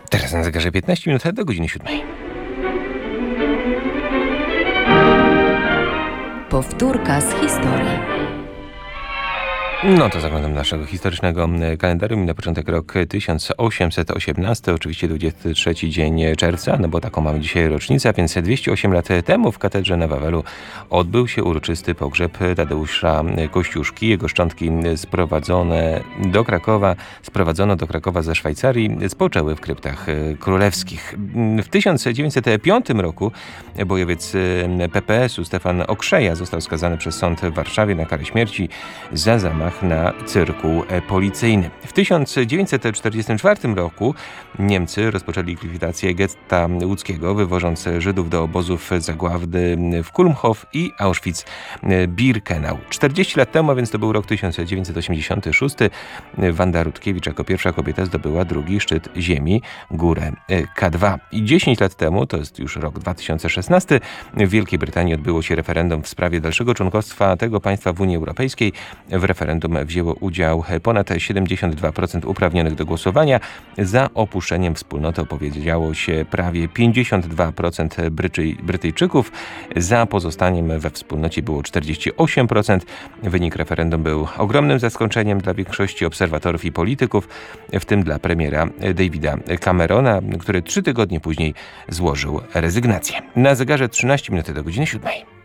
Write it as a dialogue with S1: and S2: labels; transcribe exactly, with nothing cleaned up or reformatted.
S1: Teraz na zegarze piętnaście minut do godziny siódmej.
S2: Powtórka z historii.
S1: No to zaglądam naszego historycznego kalendarium i na początek rok tysiąc osiemset osiemnasty, oczywiście dwudziesty trzeci dzień czerwca, no bo taką mamy dzisiaj rocznicę, więc dwieście osiem lat temu w katedrze na Wawelu odbył się uroczysty pogrzeb Tadeusza Kościuszki. Jego szczątki sprowadzone do Krakowa, sprowadzono do Krakowa ze Szwajcarii, spoczęły w kryptach królewskich. W tysiąc dziewięćset piątym roku bojowiec P P S u Stefan Okrzeja został skazany przez sąd w Warszawie na karę śmierci za zamach na cyrku policyjny. W tysiąc dziewięćset czterdziestym czwartym roku Niemcy rozpoczęli likwidację getta łódzkiego, wywożąc Żydów do obozów zagłady w Kulmhof i Auschwitz-Birkenau. czterdzieści lat temu, a więc to był rok tysiąc dziewięćset osiemdziesiąty szósty, Wanda Rutkiewicz jako pierwsza kobieta zdobyła drugi szczyt ziemi, górę K dwa. I dziesięć lat temu, to jest już rok dwa tysiące szesnasty, w Wielkiej Brytanii odbyło się referendum w sprawie dalszego członkostwa tego państwa w Unii Europejskiej. W referendum wzięło udział ponad siedemdziesiąt dwa procent uprawnionych do głosowania. Za opuszczeniem wspólnoty opowiedziało się prawie pięćdziesiąt dwa procent Bryczy, Brytyjczyków. Za pozostaniem we wspólnocie było czterdzieści osiem procent. Wynik referendum był ogromnym zaskoczeniem dla większości obserwatorów i polityków, w tym dla premiera Davida Camerona, który trzy tygodnie później złożył rezygnację. Na zegarze trzynaście minut do godziny siódmej.